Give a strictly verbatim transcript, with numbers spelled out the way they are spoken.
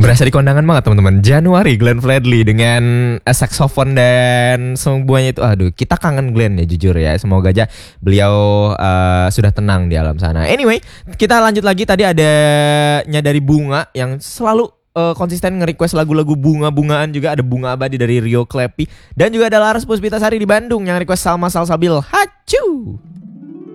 Berasa di kondangan banget teman-teman. Januari Glenn Fredly dengan uh, saksofon dan semuanya itu. Aduh, kita kangen Glenn ya jujur ya. Semoga aja beliau uh, sudah tenang di alam sana. Anyway, kita lanjut lagi. Tadi adanya dari Bunga yang selalu uh, konsisten nge-request lagu-lagu bunga-bungaan juga. Ada Bunga Abadi dari Rio Klepi. Dan juga ada Laras Puspitasari di Bandung yang request Salma Salsabil. Hacu.